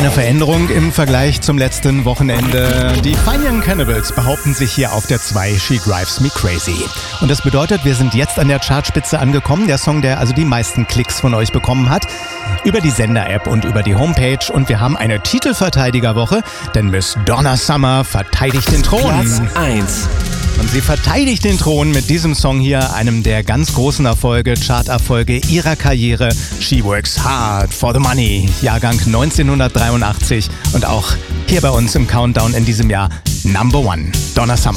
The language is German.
Keine Veränderung im Vergleich zum letzten Wochenende. Die Fine Young Cannibals behaupten sich hier auf der 2 She Drives Me Crazy. Und das bedeutet, wir sind jetzt an der Chartspitze angekommen. Der Song, der also die meisten Klicks von euch bekommen hat. Über die Sender-App und über die Homepage. Und wir haben eine Titelverteidigerwoche, denn Miss Donna Summer verteidigt den Thron. Platz 1. Und sie verteidigt den Thron mit diesem Song hier, einem der ganz großen Erfolge, Charterfolge ihrer Karriere. She Works Hard for the Money, Jahrgang 1983 und auch hier bei uns im Countdown in diesem Jahr Number 1, Donna Summer.